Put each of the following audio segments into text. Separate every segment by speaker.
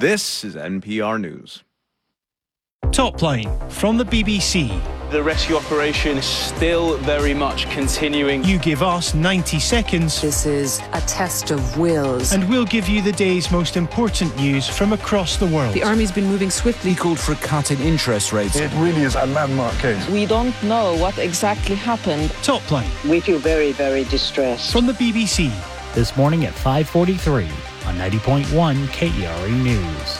Speaker 1: This is NPR News.
Speaker 2: Top Line from the BBC.
Speaker 3: The rescue operation is still very much continuing.
Speaker 2: You give us 90 seconds.
Speaker 4: This is a test of wills.
Speaker 2: And we'll give you the day's most important news from across the world.
Speaker 4: The army's been moving swiftly.
Speaker 5: He called for a cut in interest rates.
Speaker 6: It really is a landmark case.
Speaker 7: We don't know what exactly happened.
Speaker 2: Top Line.
Speaker 8: We feel very, very distressed.
Speaker 2: From the BBC.
Speaker 9: This morning at 5:43 on 90.1 KERA News.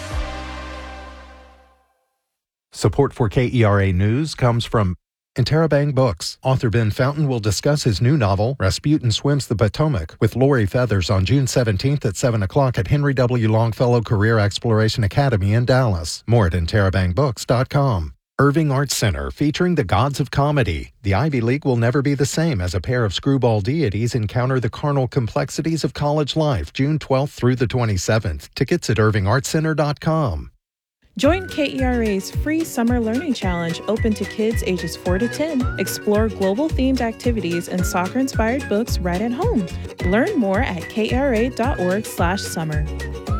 Speaker 10: Support for KERA News comes from Interrobang Books. Author Ben Fountain will discuss his new novel, Rasputin Swims the Potomac, with Lori Feathers on June 17th at 7 o'clock at Henry W. Longfellow Career Exploration Academy in Dallas. More at interrobangbooks.com. Irving Arts Center, featuring the gods of comedy. The Ivy League will never be the same as a pair of screwball deities encounter the carnal complexities of college life, June 12th through the 27th. Tickets at irvingartscenter.com.
Speaker 11: Join KERA's free Summer Learning Challenge open to kids ages 4 to 10. Explore global-themed activities and soccer-inspired books right at home. Learn more at kera.org/summer.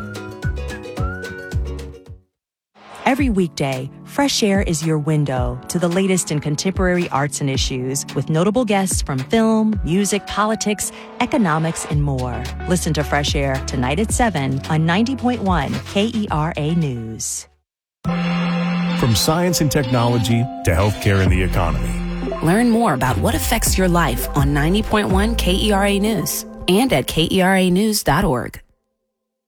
Speaker 12: Every weekday, Fresh Air is your window to the latest in contemporary arts and issues with notable guests from film, music, politics, economics, and more. Listen to Fresh Air tonight at 7 on 90.1 KERA News.
Speaker 13: From science and technology to healthcare and the economy.
Speaker 14: Learn more about what affects your life on 90.1 KERA News and at KERAnews.org.